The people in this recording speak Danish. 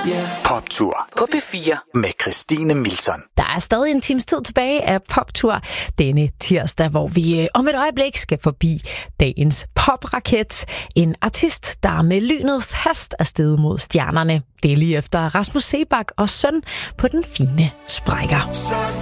Poptur på P4 med Christine Milton. Der er stadig en times tid tilbage af Poptur denne tirsdag, hvor vi om et øjeblik skal forbi dagens popraket. En artist, der med lynets hast er steget mod stjernerne. Det er lige efter Rasmus Seebach og Søn på den fine sprækker.